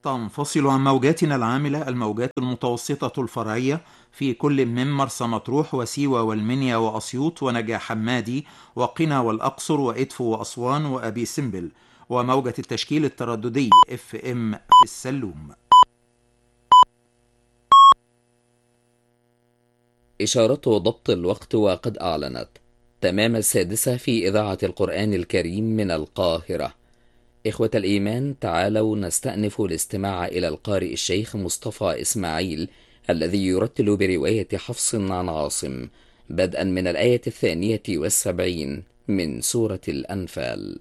تنفصل عن موجاتنا العاملة الموجات المتوسطة الفرعية في كل من مرسى مطروح وسيوة والمنيا وأسيوط ونجع حمادي وقنا والأقصر وإدفو وأسوان وأبي سمبل، وموجة التشكيل الترددي FM في السلوم. إشارة ضبط الوقت وقد أعلنت تمام 6 في إذاعة القرآن الكريم من القاهرة. إخوة الإيمان، تعالوا نستأنف الاستماع إلى القارئ الشيخ مصطفى إسماعيل الذي يرتل برواية حفص عن عاصم بدءا من الآية 72 من سورة الأنفال.